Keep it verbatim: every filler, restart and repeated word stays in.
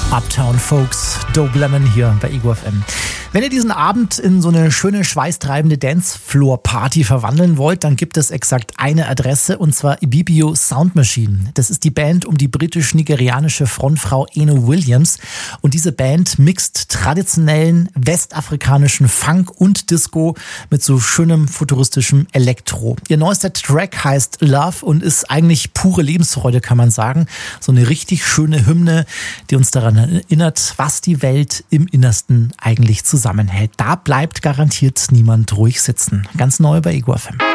Uptown Folks, Dope Lemon hier bei Ego F M. Wenn ihr diesen Abend in so eine schöne, schweißtreibende Dancefloor-Party verwandeln wollt, dann gibt es exakt eine Adresse, und zwar Ibibio Sound Machine. Das ist die Band um die britisch-nigerianische Frontfrau Eno Williams. Und diese Band mixt traditionellen westafrikanischen Funk und Disco mit so schönem futuristischem Elektro. Ihr neuester Track heißt Love und ist eigentlich pure Lebensfreude, kann man sagen. So eine richtig schöne Hymne, die uns daran erinnert, was die Welt im Innersten eigentlich zusammenhält. Da bleibt garantiert niemand ruhig sitzen. Ganz neu bei Ego F M.